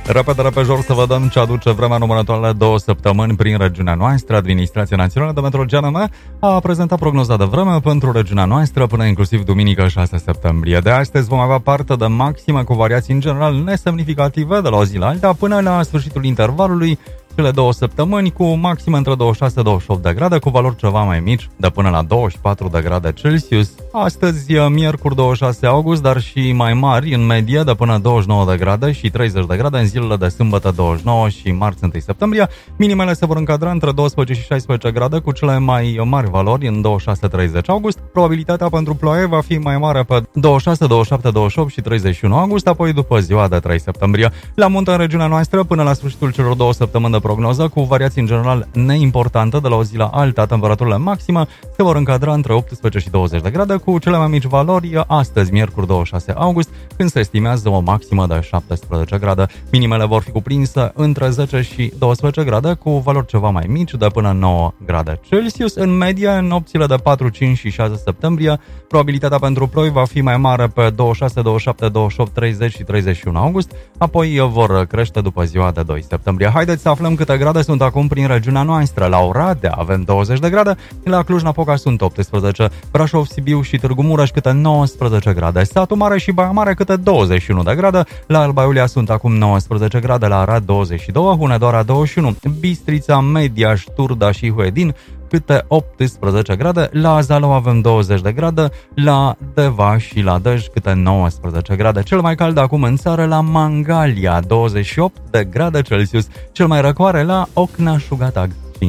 Repejor să vedem ce aduce vremea în următoarele 2 săptămâni prin regiunea noastră. Administrația Națională de Meteo GNM a prezentat prognoza de vreme pentru regiunea noastră până inclusiv duminică 6 septembrie. De astăzi vom avea parte de maxime cu variații în general nesemnificative de la o zi la alta până la sfârșitul intervalului. Cele 2 săptămâni cu maxime între 26-28 de grade, cu valori ceva mai mici, de până la 24 de grade Celsius. Astăzi, miercuri 26 august, dar și mai mari în medie, de până 29 de grade și 30 de grade în zilele de sâmbătă 29 și marți 1 septembrie. Minimele se vor încadra între 12 și 16 grade, cu cele mai mari valori în 26-30 august. Probabilitatea pentru ploaie va fi mai mare pe 26, 27, 28 și 31 august, apoi după ziua de 3 septembrie. La munte în regiunea noastră, până la sfârșitul celor 2 săptămâni de prognoză, cu variații în general neimportante de la o zi la alta, temperaturile maxime se vor încadra între 18 și 20 de grade, cu cele mai mici valori astăzi, miercuri 26 august, când se estimează o maximă de 17 grade. Minimele vor fi cuprinse între 10 și 12 grade, cu valori ceva mai mici, de până 9 grade Celsius. În medie, în nopțile de 4, 5 și 6 septembrie, probabilitatea pentru ploi va fi mai mare pe 26, 27, 28, 30 și 31 august, apoi vor crește după ziua de 2 septembrie. Haideți să aflăm câte grade sunt acum prin regiunea noastră. La Oradea avem 20 de grade, la Cluj-Napoca sunt 18, Brașov, Sibiu și Târgu Mureș câte 19 grade, Satu Mare și Baia Mare câte 21 de grade, la Alba Iulia sunt acum 19 grade, la Arad 22, Hunedoara 21, Bistrița, Mediaș, Turda și Huedin câte 18 grade, la Zalău avem 20 de grade, la Deva și la Dej câte 19 grade. Cel mai cald acum în țară la Mangalia, 28 de grade Celsius, cel mai răcoare la Ocna-Șugatag,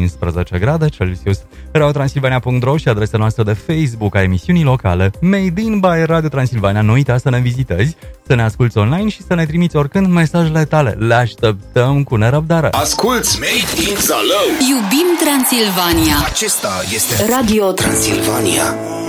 15 grade Celsius. RadioTransilvania.ro și adresa noastră de Facebook a emisiunii locale Made in by Radio Transilvania. Nu uita să ne vizitezi, să ne asculți online și să ne trimiți oricând mesajele tale. Le așteptăm cu nerăbdare. Asculți Made in Zalău. Iubim Transilvania. Acesta este Radio Transilvania.